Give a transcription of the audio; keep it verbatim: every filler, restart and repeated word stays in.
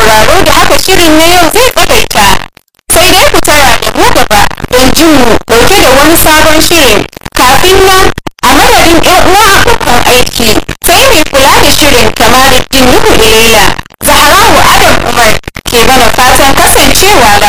sauraro da haka shirin na yau zai tsagaita. Sai dai ku tara da mu gaba don jin mu dauke da wani sabon shirin. Kafin nan a madadin yan uwa abokan aiki sai mai kula da shirin Kamaluddin Nuhu Ilela, Zahrawu Adam Umar ke mana fatan kasancewa